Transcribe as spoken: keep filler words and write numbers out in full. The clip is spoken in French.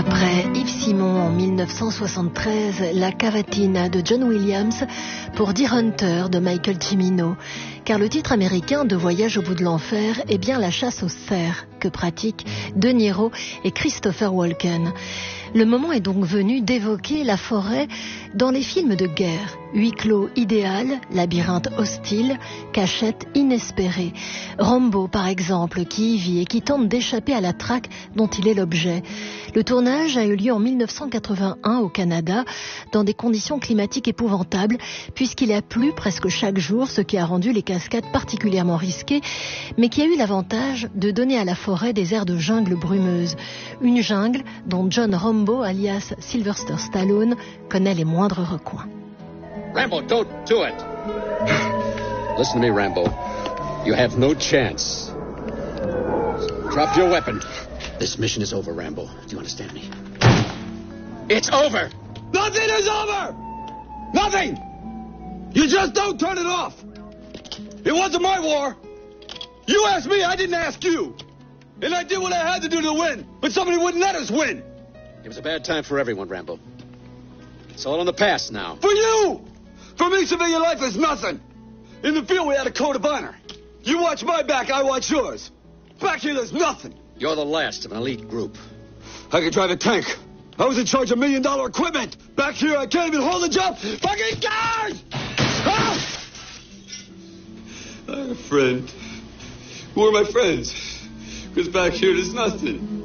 Après Yves Simon en mille neuf cent soixante-treize, La Cavatina de John Williams pour Deer Hunter de Michael Cimino. Car le titre américain de Voyage au bout de l'enfer est bien la chasse aux cerfs que pratiquent De Niro et Christopher Walken. Le moment est donc venu d'évoquer la forêt dans les films de guerre. Huis clos idéal, labyrinthe hostile, cachette inespérée. Rambo, par exemple, qui y vit et qui tente d'échapper à la traque dont il est l'objet. Le tournage a eu lieu en mille neuf cent quatre-vingt-un au Canada, dans des conditions climatiques épouvantables, puisqu'il a plu presque chaque jour, ce qui a rendu les cascades particulièrement risquées, mais qui a eu l'avantage de donner à la forêt des airs de jungle brumeuse. Une jungle dont John Rambo, alias Sylvester Stallone, connaît les moindres recoins. Rambo, don't do it. Listen to me, Rambo. You have no chance. Drop your weapon. This mission is over, Rambo. Do you understand me? It's over! Nothing is over! Nothing! You just don't turn it off! It wasn't my war! You asked me, I didn't ask you! And I did what I had to do to win, but somebody wouldn't let us win! It was a bad time for everyone, Rambo. It's all in the past now. For you! For me, civilian life is nothing! In the field, we had a code of honor. You watch my back, I watch yours. Back here, there's nothing. You're the last of an elite group. I could drive a tank. I was in charge of million dollar equipment. Back here, I can't even hold a job. Fucking guys! Ah! I had a friend. Who are my friends? Because back here, there's nothing.